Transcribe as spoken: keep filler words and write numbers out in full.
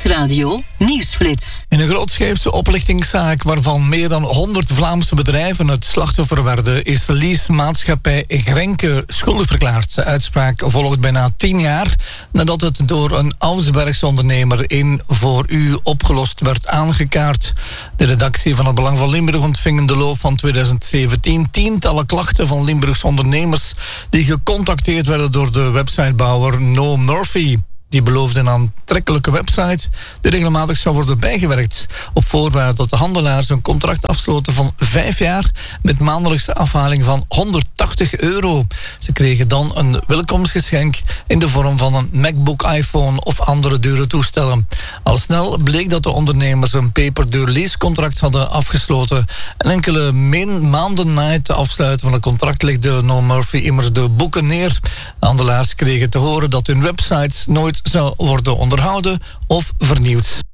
Nieuwsradio Nieuwsflits. In een grootscheepse oplichtingszaak waarvan meer dan honderd Vlaamse bedrijven het slachtoffer werden, is leasemaatschappij Grenke schuldig verklaard. De uitspraak volgt bijna tien jaar nadat het door een Augsbergse ondernemer in Voor U opgelost werd aangekaart. De redactie van het Belang van Limburg ontving in de loop van tweeduizend zeventien tientallen klachten van Limburgse ondernemers die gecontacteerd werden door de websitebouwer No Murphy. Die beloofde een aantrekkelijke website die regelmatig zou worden bijgewerkt, op voorwaarde dat de handelaars een contract afsloten van vijf jaar met maandelijkse afhaling van honderdtachtig euro. Ze kregen dan een welkomstgeschenk in de vorm van een MacBook, iPhone of andere dure toestellen. Al snel bleek dat de ondernemers een peperduur leasecontract hadden afgesloten en enkele min- maanden na het afsluiten van het contract legde No Murphy immers de boeken neer. De handelaars kregen te horen dat hun websites nooit zou worden onderhouden of vernieuwd.